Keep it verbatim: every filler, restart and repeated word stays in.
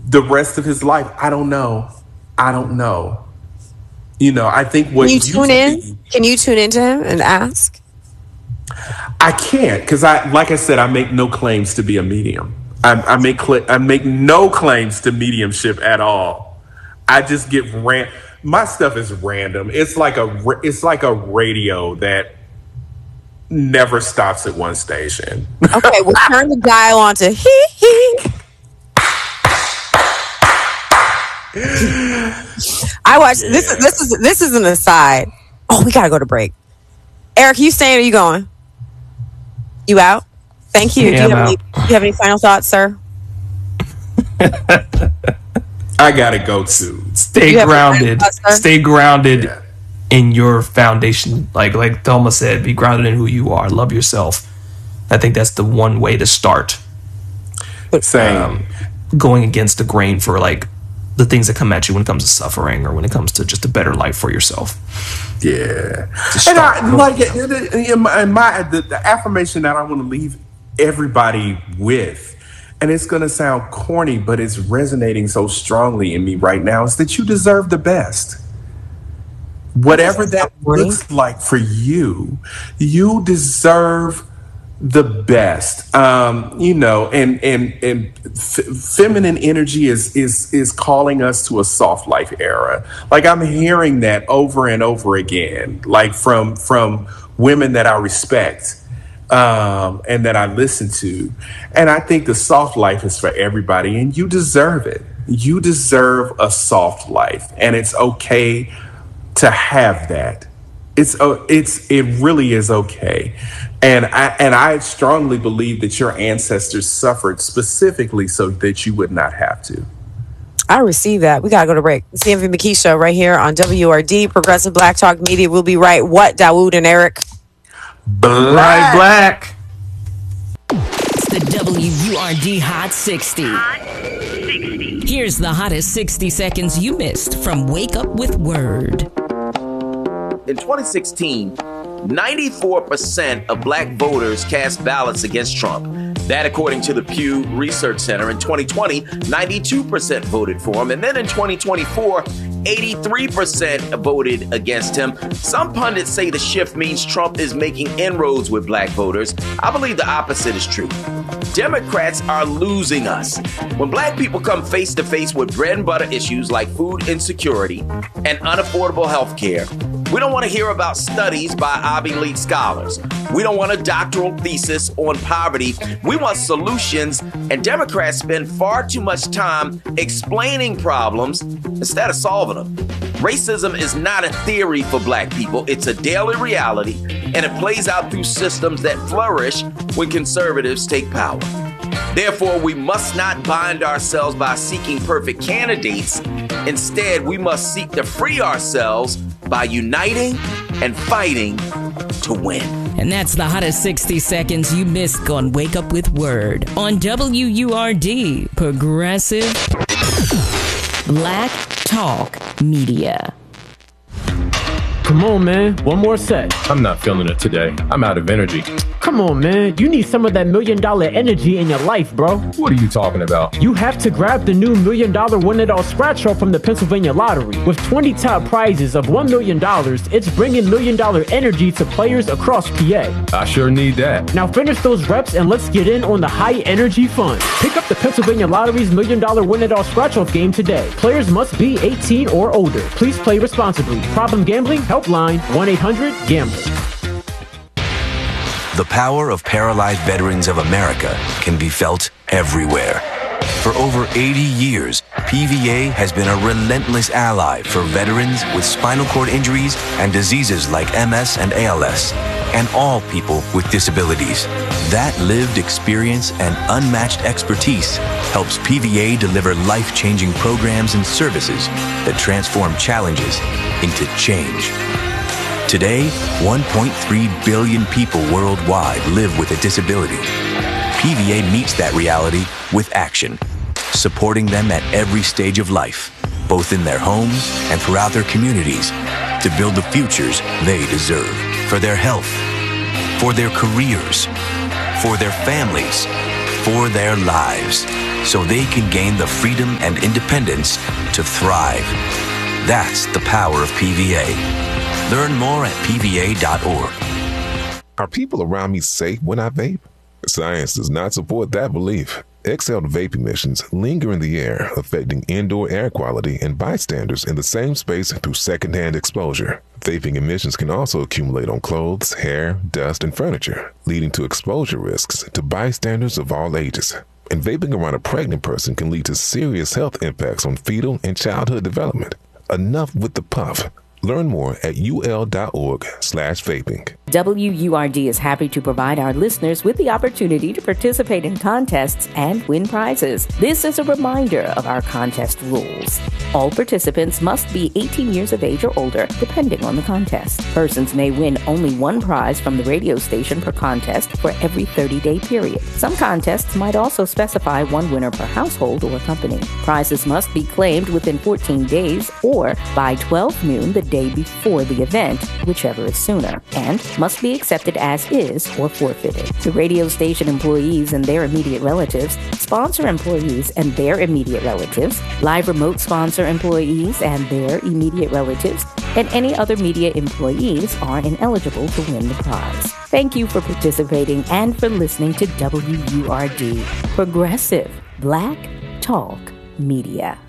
the rest of his life? I don't know. I don't know. You know, I think what Can you tune in? be, Can you tune into him and ask? I can't because I, like I said, I make no claims to be a medium. I, I make cl- I make no claims to mediumship at all. I just get ran. My stuff is random. It's like a it's like a radio that never stops at one station. Okay, we'll turn the dial on to hee hee. I watch yeah. this. Is this is this is an aside. Oh, we gotta go to break. Eric, you staying or you going? You out? Thank you. Yeah, do, you have any, do you have any final thoughts, sir? I gotta go too. Stay grounded. Thoughts, Stay grounded yeah. in your foundation. Like like Thelma said, be grounded in who you are. Love yourself. I think that's the one way to start. Same. Um, going against the grain for like the things that come at you when it comes to suffering or when it comes to just a better life for yourself. Yeah. And I like it, in my, in my the, the affirmation that I want to leave everybody with, and it's going to sound corny, but it's resonating so strongly in me right now, is that you deserve the best. Whatever that looks like for you, you deserve the best. Um, you know, and and and f- feminine energy is is is calling us to a soft life era. Like I'm hearing that over and over again, like from from women that I respect. Um, and that I listen to. And I think the soft life is for everybody, and you deserve it. You deserve a soft life, and it's okay to have that. It's uh, it's it really is okay. And I and I strongly believe that your ancestors suffered specifically so that you would not have to. I receive that. We gotta go to break. It's the M V McKee Show right here on W R D, Progressive Black Talk Media. We'll be right. What, Dawood and Eric? Black. Black. It's the W U R D Hot sixty. Hot sixty. Here's the hottest sixty seconds you missed from Wake Up with Word. In twenty sixteen, ninety-four percent of black voters cast ballots against Trump. That according to the Pew Research Center. In twenty twenty, ninety-two percent voted for him. And then in twenty twenty-four, eighty-three percent voted against him. Some pundits say the shift means Trump is making inroads with black voters. I believe the opposite is true. Democrats are losing us. When black people come face to face with bread and butter issues like food insecurity and unaffordable health care, we don't want to hear about studies by Ivy League scholars. We don't want a doctoral thesis on poverty. We want solutions, and Democrats spend far too much time explaining problems instead of solving them. Racism is not a theory for black people. It's a daily reality, and it plays out through systems that flourish when conservatives take power. Therefore, we must not bind ourselves by seeking perfect candidates. Instead, we must seek to free ourselves by uniting and fighting to win. And that's the hottest sixty seconds you missed on Wake Up with Word on W U R D, Progressive Black Talk Media. Come on, man. One more set. I'm not feeling it today. I'm out of energy. Come on, man. You need some of that million dollar energy in your life, bro. What are you talking about? You have to grab the new million dollar win it all scratch off from the Pennsylvania Lottery. With twenty top prizes of one million dollars, it's bringing million dollar energy to players across P A. I sure need that. Now finish those reps and let's get in on the high energy fun. Pick up the Pennsylvania Lottery's million dollar win it all scratch off game today. Players must be eighteen or older. Please play responsibly. Problem gambling? Helpline one eight hundred gambler. The power of paralyzed veterans of America can be felt everywhere. For over eighty years, P V A has been a relentless ally for veterans with spinal cord injuries and diseases like M S and A L S, and all people with disabilities. That lived experience and unmatched expertise helps P V A deliver life-changing programs and services that transform challenges into change. Today, one point three billion people worldwide live with a disability. P V A meets that reality with action, supporting them at every stage of life, both in their homes and throughout their communities, to build the futures they deserve for their health, for their careers, for their families, for their lives, so they can gain the freedom and independence to thrive. That's the power of P V A. Learn more at P V A dot org. Are people around me safe when I vape? Science does not support that belief. Exhaled vape emissions linger in the air, affecting indoor air quality and bystanders in the same space through secondhand exposure. Vaping emissions can also accumulate on clothes, hair, dust, and furniture, leading to exposure risks to bystanders of all ages. And vaping around a pregnant person can lead to serious health impacts on fetal and childhood development. Enough with the puff. Learn more at U L dot org slash vaping. W U R D is happy to provide our listeners with the opportunity to participate in contests and win prizes. This is a reminder of our contest rules. All participants must be eighteen years of age or older, depending on the contest. Persons may win only one prize from the radio station per contest for every thirty-day period. Some contests might also specify one winner per household or company. Prizes must be claimed within fourteen days or by twelve noon the day before the event, whichever is sooner, and must be accepted as is or forfeited. The radio station employees and their immediate relatives, sponsor employees and their immediate relatives, live remote sponsor employees and their immediate relatives, and any other media employees are ineligible to win the prize. Thank you for participating and for listening to W U R D, Progressive Black Talk Media.